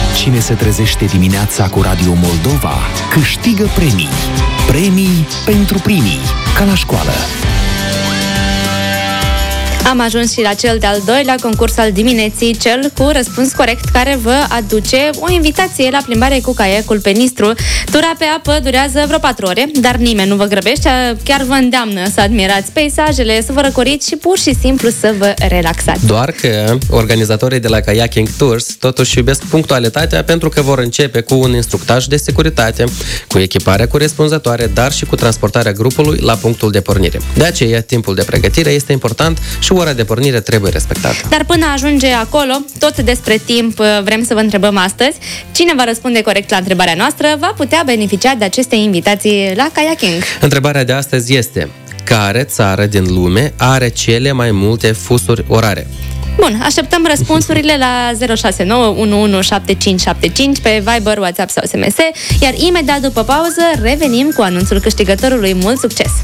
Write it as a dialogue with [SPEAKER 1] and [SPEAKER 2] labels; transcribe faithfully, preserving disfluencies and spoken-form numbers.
[SPEAKER 1] Cine se trezește dimineața cu Radio Moldova câștigă premii. Premii pentru primii, ca la școală.
[SPEAKER 2] Am ajuns și la cel de-al doilea concurs al dimineții, cel cu răspuns corect, care vă aduce o invitație la plimbare cu caiacul pe Nistru. Tura pe apă durează vreo patru ore, dar nimeni nu vă grăbește, chiar vă îndeamnă să admirați peisajele, să vă răcoriți și pur și simplu să vă relaxați.
[SPEAKER 3] Doar că organizatorii de la Kayaking Tours totuși iubesc punctualitatea, pentru că vor începe cu un instructaj de securitate, cu echiparea corespunzătoare, dar și cu transportarea grupului la punctul de pornire. De aceea, timpul de pregătire este important și ora de pornire trebuie respectată.
[SPEAKER 2] Dar până ajunge acolo, tot despre timp vrem să vă întrebăm astăzi. Cine va răspunde corect la întrebarea noastră va putea beneficia de aceste invitații la kayaking.
[SPEAKER 3] Întrebarea de astăzi este: care țară din lume are cele mai multe fusuri orare?
[SPEAKER 2] Bun, așteptăm răspunsurile la zero șase nouă unu unu șapte cinci șapte cinci pe Viber, WhatsApp sau S M S, iar imediat după pauză revenim cu anunțul câștigătorului. Mult succes!